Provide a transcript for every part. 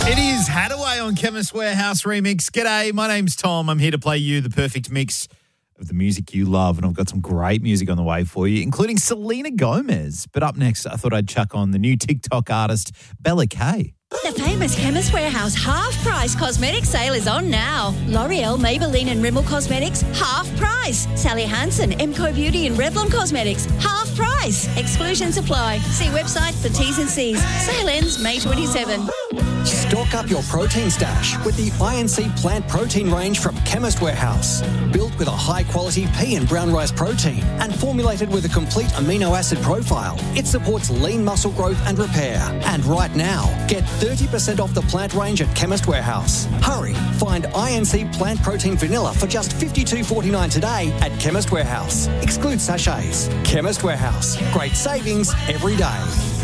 It is Hadaway on Chemist Warehouse Remix. G'day, my name's Tom. I'm here to play you the perfect mix of the music you love, and I've got some great music on the way for you, including Selena Gomez. But up next, I thought I'd chuck on the new TikTok artist, Bella Kay. The famous Chemist Warehouse half-price cosmetic sale is on now. L'Oreal, Maybelline and Rimmel Cosmetics, half price. Sally Hansen, Emco Beauty and Revlon Cosmetics, half price. Exclusions apply. See website for T's and C's. Sale ends May 27. Stock up your protein stash with the INC plant protein range from Chemist Warehouse. Built with a high-quality pea and brown rice protein and formulated with a complete amino acid profile, it supports lean muscle growth and repair. And right now, get 30% off the plant range at Chemist Warehouse. Hurry, find INC plant protein vanilla for just $52.49 today at Chemist Warehouse. Exclude sachets. Chemist Warehouse. Great savings every day.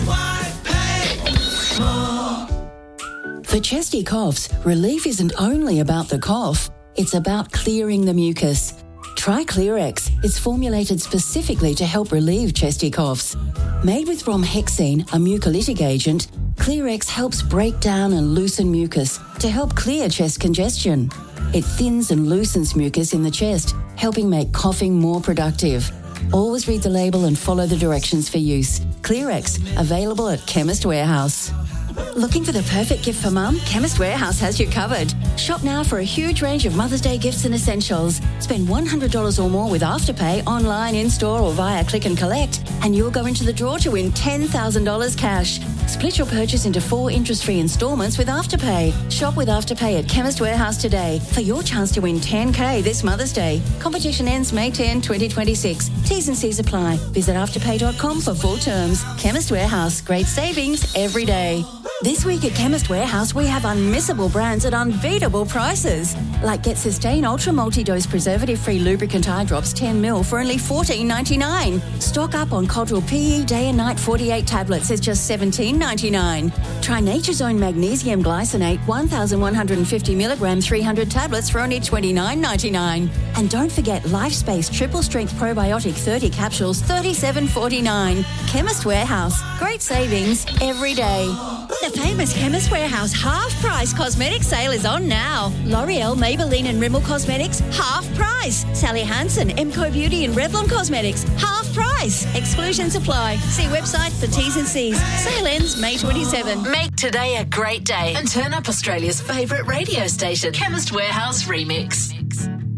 For chesty coughs, relief isn't only about the cough, it's about clearing the mucus. Try Clearex. It's formulated specifically to help relieve chesty coughs. Made with bromhexine, a mucolytic agent, Clearex helps break down and loosen mucus to help clear chest congestion. It thins and loosens mucus in the chest, helping make coughing more productive. Always read the label and follow the directions for use. Clearex, available at Chemist Warehouse. Looking for the perfect gift for Mum? Chemist Warehouse has you covered. Shop now for a huge range of Mother's Day gifts and essentials. Spend $100 or more with Afterpay, online, in-store or via Click and Collect, and you'll go into the draw to win $10,000 cash. Split your purchase into 4 interest-free instalments with Afterpay. Shop with Afterpay at Chemist Warehouse today for your chance to win $10,000 this Mother's Day. Competition ends May 10, 2026. T's and C's apply. Visit afterpay.com for full terms. Chemist Warehouse. Great savings every day. This week at Chemist Warehouse, we have unmissable brands at unbeatable prices. Like Get Sustain Ultra Multi-Dose Preservative-Free Lubricant Eye Drops 10ml for only $14.99. Stock up on Codral PE Day and Night 48 tablets is just $17.99. Try Nature's Own Magnesium Glycinate 1,150 milligram 300 tablets for only $29.99. And don't forget LifeSpace Triple Strength Probiotic 30 capsules, $37.49. Chemist Warehouse. Great savings every day. The famous Chemist Warehouse half-price cosmetic sale is on now. L'Oreal, Maybelline and Rimmel Cosmetics, half price. Sally Hansen, Emco Beauty and Revlon Cosmetics, half price. Exclusions apply. See website for T's and C's. Sale ends May 27. Make today a great day and turn up Australia's favourite radio station, Chemist Warehouse Remix.